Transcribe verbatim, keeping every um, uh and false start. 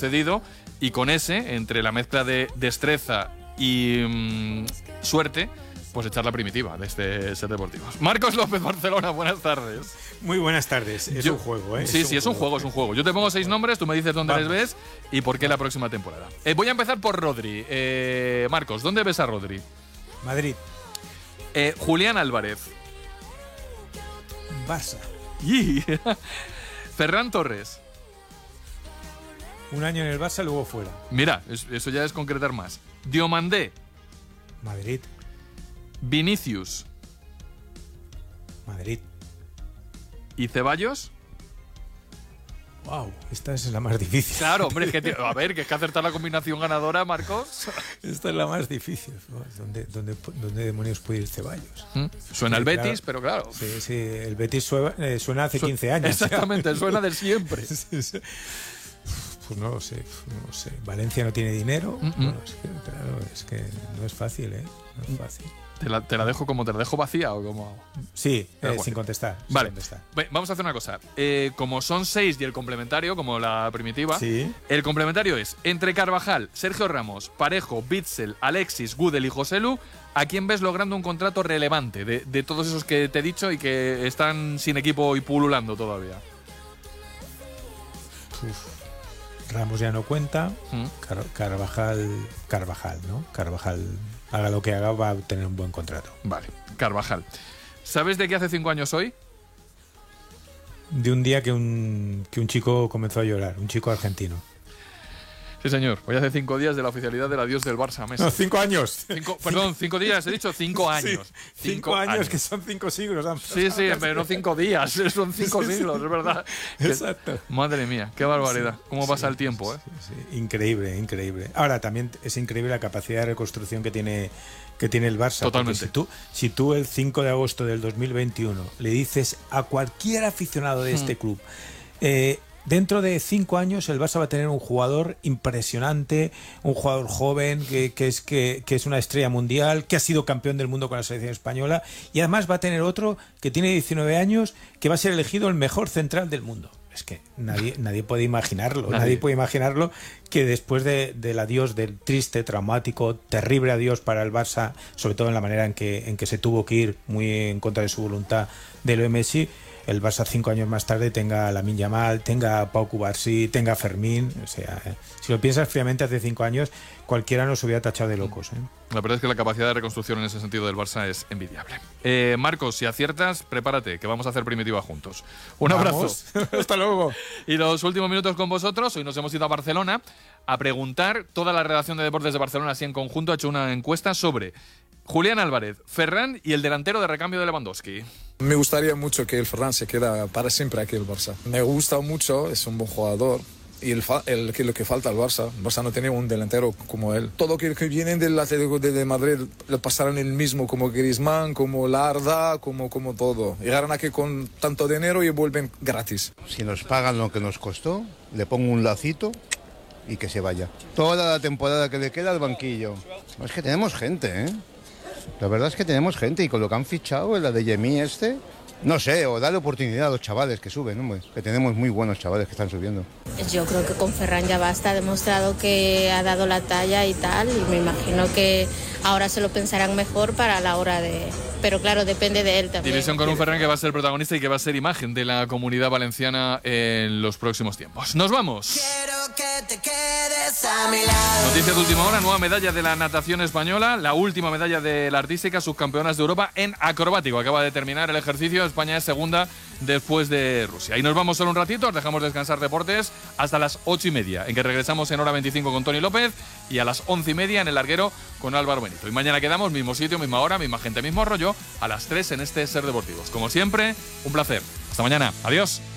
sucedido, y con ese, entre la mezcla de destreza y mmm, suerte, pues echar la primitiva de este Ser Deportivos. Marcos López, Barcelona, buenas tardes. Muy buenas tardes. Es Yo, un juego, ¿eh? Sí, es sí, es un juego, es un juego. Yo te pongo seis nombres, tú me dices dónde Vamos. les ves y por qué la próxima temporada. Eh, voy a empezar por Rodri. Eh, Marcos, ¿dónde ves a Rodri? Madrid. Eh, Julián Álvarez. Barça. Ferran Torres. Un año en el Barça, luego fuera. Mira, eso ya es concretar más. Diomandé. Madrid. Vinicius. Madrid. ¿Y Ceballos? Wow, esta es la más difícil. Claro, hombre, es que, a ver, que es que acertar la combinación ganadora, Marcos. Esta es la más difícil. ¿Dónde, dónde, dónde demonios puede ir Ceballos? ¿Mm? Suena sí, el Betis, claro. pero claro. Sí, sí, el Betis suena, eh, suena hace quince años. Exactamente, suena de siempre. Sí, sí. Pues no lo sé, no lo sé. Valencia no tiene dinero. Mm -mm. Bueno, es que, claro, es que no es fácil, ¿eh? No es fácil. ¿Te la, te la dejo como te la dejo vacía o como? Sí, eh, sin contestar. Sin vale. Contestar. Vamos a hacer una cosa. Eh, como son seis y el complementario, como la primitiva, sí. El complementario es entre Carvajal, Sergio Ramos, Parejo, Witsel, Alexis, Gudel y Joselu. ¿A quién ves logrando un contrato relevante de, de todos esos que te he dicho y que están sin equipo y pululando todavía? Uf. Ramos ya no cuenta. ¿Mm? Car Carvajal, Carvajal, ¿no? Carvajal. Haga lo que haga, va a tener un buen contrato. Vale, Carvajal. ¿Sabes de qué hace cinco años hoy? De un día que un, que un chico comenzó a llorar, un chico argentino. Sí, señor. Hoy hace cinco días de la oficialidad del adiós del Barça. Messi. No, cinco años. Cinco, perdón, cinco días, he dicho cinco años. Sí, cinco, cinco años, años, que son cinco siglos. Sí, sí, pero no cinco días, son cinco sí, siglos, sí. Es verdad. Exacto. Que, madre mía, qué barbaridad. Cómo pasa sí, el tiempo, ¿eh? Sí, sí. Increíble, increíble. Ahora, también es increíble la capacidad de reconstrucción que tiene, que tiene el Barça. Totalmente. Si tú, si tú el cinco de agosto del dos mil veintiuno le dices a cualquier aficionado de hmm. este club... Eh, dentro de cinco años el Barça va a tener un jugador impresionante, un jugador joven que, que, es, que, que es una estrella mundial, que ha sido campeón del mundo con la selección española, y además va a tener otro que tiene diecinueve años que va a ser elegido el mejor central del mundo. Es que nadie, nadie puede imaginarlo, nadie. nadie puede imaginarlo que después de, del adiós, del triste, traumático, terrible adiós para el Barça, sobre todo en la manera en que, en que se tuvo que ir muy en contra de su voluntad de Leo Messi, el Barça cinco años más tarde tenga a Lamine Yamal, tenga a Pau Cubarsí, tenga a Fermín. O sea, eh, si lo piensas fríamente, hace cinco años cualquiera nos hubiera tachado de locos. ¿eh? La verdad es que la capacidad de reconstrucción en ese sentido del Barça es envidiable. Eh, Marcos, si aciertas, prepárate, que vamos a hacer primitiva juntos. Un ¿Vamos? abrazo. Hasta luego. Y los últimos minutos con vosotros. Hoy nos hemos ido a Barcelona a preguntar. Toda la redacción de Deportes de Barcelona, así en conjunto, ha hecho una encuesta sobre Julián Álvarez, Ferran y el delantero de recambio de Lewandowski. Me gustaría mucho que el Ferran se quede para siempre aquí en el Barça. Me gusta mucho, es un buen jugador. Y el, el, que lo que falta al Barça, el Barça no tiene un delantero como él. Todo que, que vienen del Atlético de Madrid le pasaron el mismo, como Griezmann, como Larda, como, como todo. Llegaron aquí con tanto dinero y vuelven gratis. Si nos pagan lo que nos costó, le pongo un lacito y que se vaya. Toda la temporada que le queda al banquillo. Es que tenemos gente, ¿eh? La verdad es que tenemos gente y con lo que han fichado, el de Yemi este, no sé, o darle oportunidad a los chavales que suben, hombre, que tenemos muy buenos chavales que están subiendo. Yo creo que con Ferran ya basta, ha demostrado que ha dado la talla y tal, y me imagino que ahora se lo pensarán mejor para la hora de... Pero claro, depende de él también. División con un Ferran que va a ser protagonista y que va a ser imagen de la comunidad valenciana en los próximos tiempos. ¡Nos vamos! Quiero que te quedes a mi lado. Noticias de última hora, nueva medalla de la natación española, la última medalla de la artística, subcampeonas de Europa en acrobático. Acaba de terminar el ejercicio, España es segunda después de Rusia. Y nos vamos solo un ratito, os dejamos descansar deportes hasta las ocho y media, en que regresamos en hora veinticinco con Tony López y a las once y media en el larguero con Álvaro Benito. Y mañana quedamos, mismo sitio, misma hora, misma gente, mismo rollo, a las tres en este Ser Deportivos. Como siempre, un placer. Hasta mañana. Adiós.